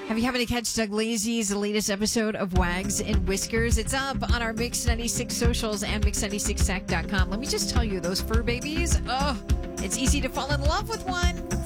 Have you happened to catch Doug Lazy's latest episode of Wags and Whiskers? It's up on our Mix 96 socials and Mix96Sac.com. Let me just tell you, those fur babies, it's easy to fall in love with one.